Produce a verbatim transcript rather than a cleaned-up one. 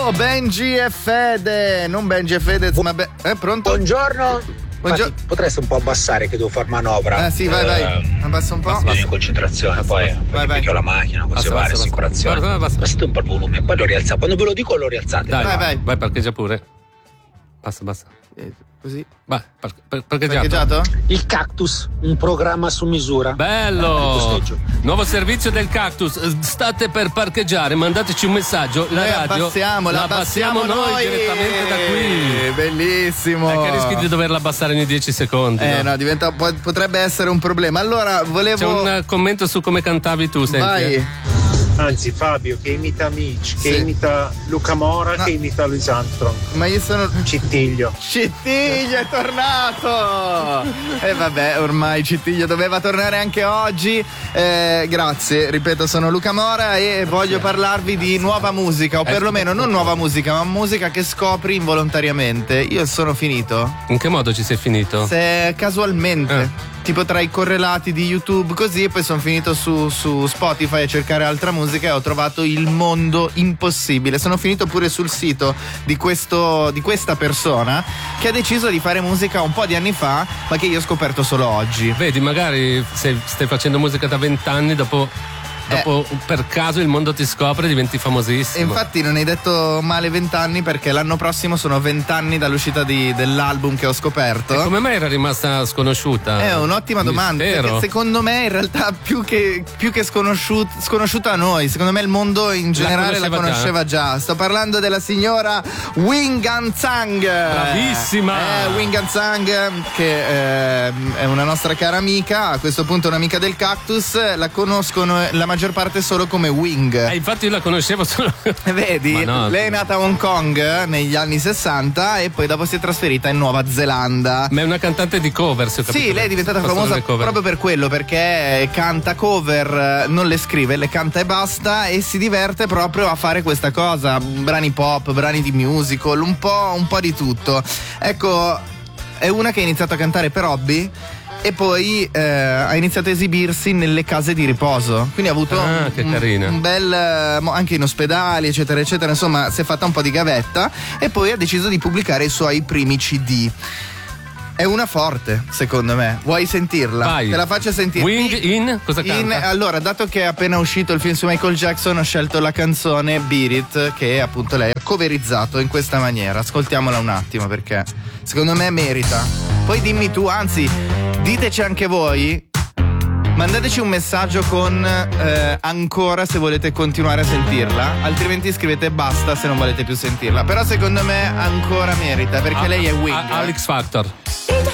Oh, Benji e Fede, non Benji e Fedez, ma be- eh, pronto? Buongiorno. Buongiorno. Infatti, potresti un po' abbassare che devo fare manovra. Eh sì, vai, vai. Eh, Abbassa un po'. Basta in concentrazione, Basta, poi basta. Vai, perché vai. ho la macchina, cose varie, assicurazione. Basta, basta. Basta un po' il volume, poi lo rialzate. Quando ve lo dico lo rialzate. Dai, Vai, vai, vai. vai, parcheggia pure. Basta, basta. Eh, così. Vai, par- par- parcheggiato. Parcheggiato? Il Cactus, un programma su misura. Bello! Posteggio. Nuovo servizio del Cactus. State per parcheggiare, mandateci un messaggio. La Noi radio abbassiamo, la abbassiamo noi direttamente da qui. Bellissimo. Eh, che rischi di doverla abbassare ogni dieci secondi. Eh no? no, diventa, po- potrebbe essere un problema. Allora, volevo. C'è un uh, commento su come cantavi tu, senti. Vai. Anzi, Fabio che imita Mitch, che Sì. imita Luca Mora, No. che imita Louis Armstrong. Ma io sono. Cittiglio. Cittiglio è tornato! E vabbè, ormai Cittiglio doveva tornare anche oggi. Eh, grazie, ripeto, sono Luca Mora e voglio parlarvi di nuova musica, o perlomeno non nuova musica, ma musica che scopri involontariamente. Io sono finito. In che modo ci sei finito? Se casualmente. Eh. Tipo tra i correlati di YouTube così, e poi sono finito su, su Spotify a cercare altra musica e ho trovato il mondo impossibile. Sono finito pure sul sito di questo di questa persona che ha deciso di fare musica un po' di anni fa, ma che io ho scoperto solo oggi. Vedi, magari se stai facendo musica da vent'anni, dopo, dopo per caso il mondo ti scopre e diventi E famosissimo. infatti non hai detto male vent'anni, perché l'anno prossimo sono vent'anni dall'uscita di- dell'album che ho scoperto. E come mai era rimasta sconosciuta? È un'ottima domanda, Mistero. perché secondo me in realtà più che, più che sconosciut- sconosciuta a noi, secondo me il mondo in generale la conosceva conosceva già. Sto parlando della signora Wing Zhang. Bravissima! Eh, Wing Zhang, che eh, è una nostra cara amica, a questo punto un'amica del Cactus, la conoscono la maggior parte solo come Wing. Eh, infatti io la conoscevo solo. Vedi, Ma no. lei è nata a Hong Kong negli anni sessanta e poi dopo si è trasferita in Nuova Zelanda. Ma è una cantante di cover, se ho capito. Sì, lei è diventata Fa solo famosa le cover. proprio per quello, perché canta cover, non le scrive, le canta e basta, e si diverte proprio a fare questa cosa, brani pop, brani di musical, un po', un po' di tutto. Ecco, è una che ha iniziato a cantare per hobby e poi eh, ha iniziato a esibirsi nelle case di riposo, quindi ha avuto Ah, un, che un- carina. un bel eh, mo- anche in ospedali eccetera eccetera, insomma si è fatta un po' di gavetta e poi ha deciso di pubblicare i suoi primi C D. È una forte, secondo me. Vuoi sentirla? Vai. Te la faccio sentire. Wing in? Cosa In- canta? allora, dato che è appena uscito il film su Michael Jackson, ho scelto la canzone Beat It, che appunto lei ha coverizzato in questa maniera. Ascoltiamola un attimo, perché secondo me merita. Poi dimmi tu, anzi, diteci anche voi. Mandateci un messaggio con eh, ancora se volete continuare a sentirla, altrimenti scrivete basta se non volete più sentirla. Però secondo me ancora merita, perché lei è Wing. A- Alex Factor.